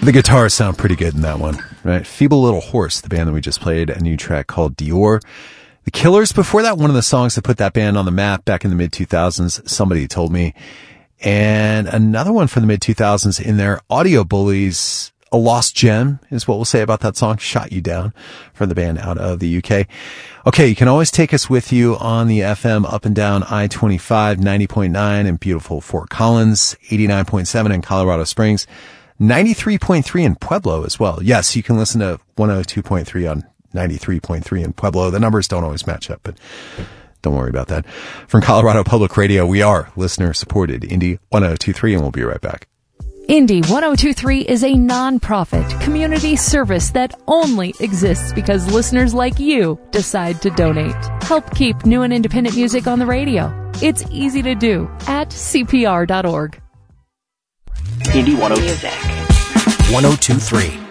The guitars sound pretty good in that one, right? Feeble Little Horse, the band that we just played, a new track called Dior. The Killers, before that, one of the songs that put that band on the map back in the mid-2000s, somebody told me. And another one from the mid-2000s in there, Audio Bullies, A Lost Gem is what we'll say about that song, Shot You Down, from the band out of the UK. Okay, you can always take us with you on the FM up and down I-25, 90.9 in beautiful Fort Collins, 89.7 in Colorado Springs, 93.3 in Pueblo as well. Yes, you can listen to 102.3 on 93.3 in Pueblo. The numbers don't always match up, but don't worry about that. From Colorado Public Radio, we are listener-supported Indie 102.3, and we'll be right back. Indie 102.3 is a non-profit community service that only exists because listeners like you decide to donate. Help keep new and independent music on the radio. It's easy to do at CPR.org. Indie 102.3.